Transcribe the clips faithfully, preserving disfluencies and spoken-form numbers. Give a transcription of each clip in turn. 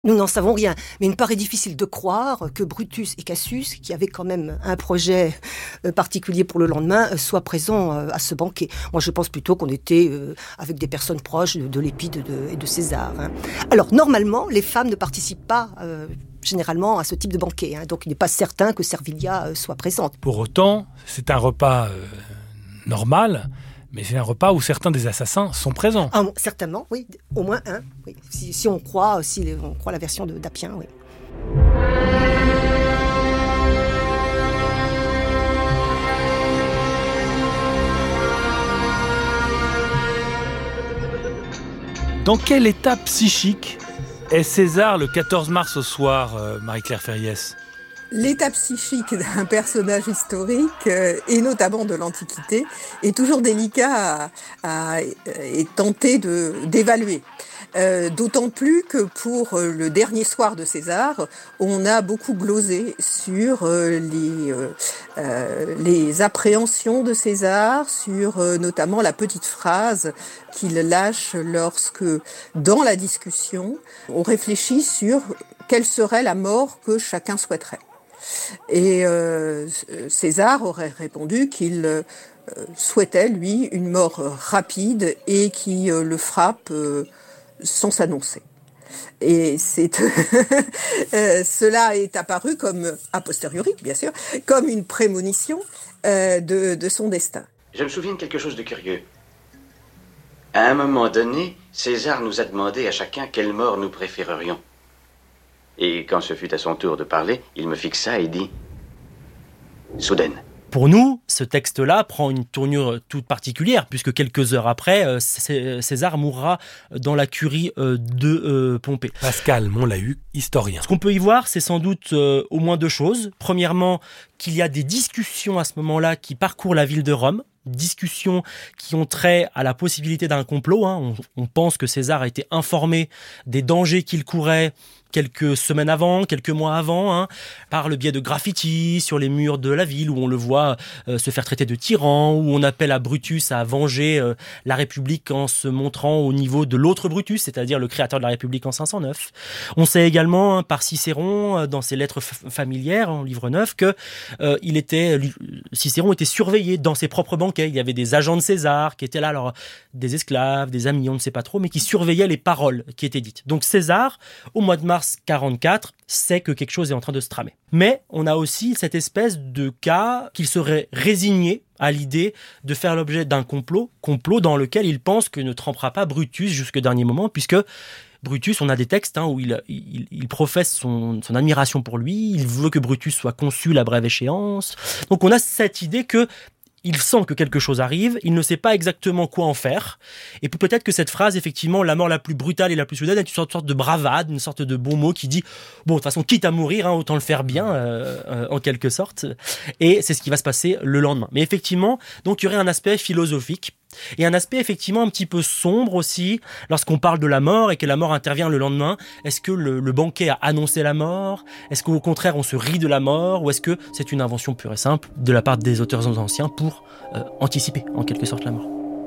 Nous n'en savons rien, mais il me paraît difficile de croire que Brutus et Cassius, qui avaient quand même un projet particulier pour le lendemain, soient présents à ce banquet. Moi, je pense plutôt qu'on était avec des personnes proches de l'Épide et de César. Alors, normalement, les femmes ne participent pas euh, généralement à ce type de banquet, hein, donc il n'est pas certain que Servilia soit présente. Pour autant, c'est un repas euh, normal. Mais c'est un repas où certains des assassins sont présents. Ah, certainement, oui. Au moins un. Oui. Si, si on croit, si on croit la version de, d'Appien, oui. Dans quel état psychique est César le quatorze mars au soir, euh, Marie-Claire Ferriès ? L'état psychique d'un personnage historique, euh, et notamment de l'Antiquité, est toujours délicat à, à, et tenté de, d'évaluer. Euh, d'autant plus que pour le dernier soir de César, on a beaucoup glosé sur euh, les, euh, euh, les appréhensions de César, sur euh, notamment la petite phrase qu'il lâche lorsque, dans la discussion, on réfléchit sur quelle serait la mort que chacun souhaiterait. Et euh, César aurait répondu qu'il euh, souhaitait, lui, une mort rapide et qui euh, le frappe euh, sans s'annoncer. Et c'est euh, cela est apparu comme, a posteriori, bien sûr, comme une prémonition euh, de, de son destin. Je me souviens de quelque chose de curieux. À un moment donné, César nous a demandé à chacun quelle mort nous préférerions. Et quand ce fut à son tour de parler, il me fixa et dit « Soudaine ». Pour nous, ce texte-là prend une tournure toute particulière, puisque quelques heures après, César mourra dans la curie de Pompée. Pascal Monlahuc, historien. Ce qu'on peut y voir, c'est sans doute au moins deux choses. Premièrement, qu'il y a des discussions à ce moment-là qui parcourent la ville de Rome, discussions qui ont trait à la possibilité d'un complot. Hein. On, on pense que César a été informé des dangers qu'il courait quelques semaines avant, quelques mois avant, hein, par le biais de graffitis sur les murs de la ville où on le voit euh, se faire traiter de tyran, où on appelle à Brutus à venger euh, la République en se montrant au niveau de l'autre Brutus, c'est-à-dire le créateur de la République en cinq cent neuf. On sait également hein, par Cicéron, euh, dans ses lettres f- familières, en livre neuf, que euh, il était, Cicéron était surveillé dans ses propres banquets. Il y avait des agents de César qui étaient là, alors des esclaves, des amis, on ne sait pas trop, mais qui surveillaient les paroles qui étaient dites. Donc César, au mois de mars quarante-quatre, sait que quelque chose est en train de se tramer. Mais on a aussi cette espèce de cas qu'il serait résigné à l'idée de faire l'objet d'un complot, complot dans lequel il pense que ne trempera pas Brutus jusqu'au dernier moment, puisque Brutus, on a des textes hein, où il, il, il professe son, son admiration pour lui, il veut que Brutus soit consul à brève échéance. Donc on a cette idée que il sent que quelque chose arrive, il ne sait pas exactement quoi en faire, et peut-être que cette phrase, effectivement, la mort la plus brutale et la plus soudaine, est une sorte, sorte de bravade, une sorte de bon mot qui dit, bon, de toute façon, quitte à mourir, hein, autant le faire bien, euh, euh, en quelque sorte, et c'est ce qui va se passer le lendemain. Mais effectivement, donc il y aurait un aspect philosophique, et un aspect effectivement un petit peu sombre aussi, lorsqu'on parle de la mort et que la mort intervient le lendemain. Est-ce que le, le banquet a annoncé la mort ? Est-ce qu'au contraire on se rit de la mort ? Ou est-ce que c'est une invention pure et simple de la part des auteurs anciens pour euh, anticiper en quelque sorte la mort ?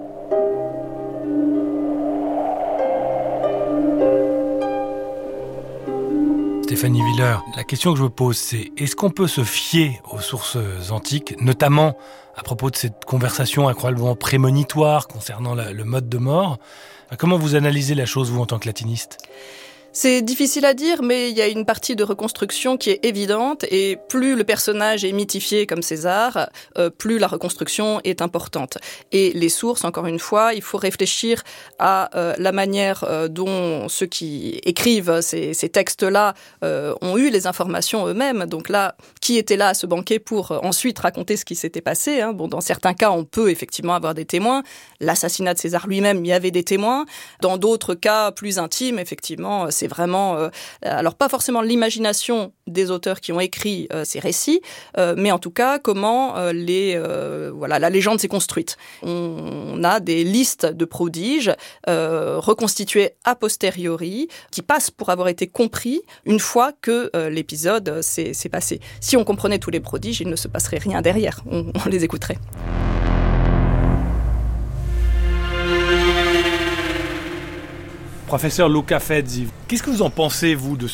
Stéphanie Willer, la question que je me pose, c'est est-ce qu'on peut se fier aux sources antiques, notamment à propos de cette conversation incroyablement prémonitoire concernant la, le mode de mort ? Comment vous analysez la chose, vous, en tant que latiniste ? C'est difficile à dire, mais il y a une partie de reconstruction qui est évidente, et plus le personnage est mythifié comme César, euh, plus la reconstruction est importante. Et les sources, encore une fois, il faut réfléchir à euh, la manière euh, dont ceux qui écrivent ces, ces textes-là euh, ont eu les informations eux-mêmes. Donc là, qui était là à ce banquet pour euh, ensuite raconter ce qui s'était passé, hein. Bon, dans certains cas, on peut effectivement avoir des témoins. L'assassinat de César lui-même, il y avait des témoins. Dans d'autres cas plus intimes, effectivement, c'est C'est vraiment, euh, alors pas forcément l'imagination des auteurs qui ont écrit euh, ces récits, euh, mais en tout cas comment euh, les, euh, voilà, la légende s'est construite. On, on a des listes de prodiges euh, reconstituées a posteriori, qui passent pour avoir été compris une fois que euh, l'épisode s'est, s'est passé. Si on comprenait tous les prodiges, il ne se passerait rien derrière, on, on les écouterait. Professeur Luca Fezzi, qu'est-ce que vous en pensez, vous, de